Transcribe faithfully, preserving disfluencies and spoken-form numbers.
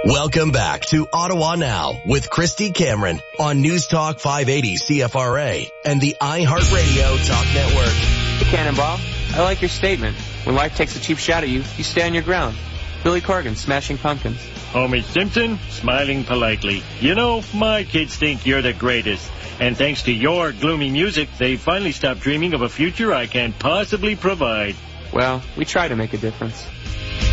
Welcome back to Ottawa Now with Christy Cameron on News Talk five eighty C F R A and the iHeartRadio Talk Network. Hey, Cannonball, I like your statement. When life takes a cheap shot at you, you stand your ground. Billy Corgan, Smashing Pumpkins. Homer Simpson, smiling politely. You know, my kids think you're the greatest. And thanks to your gloomy music, they finally stopped dreaming of a future I can't possibly provide. Well, we try to make a difference.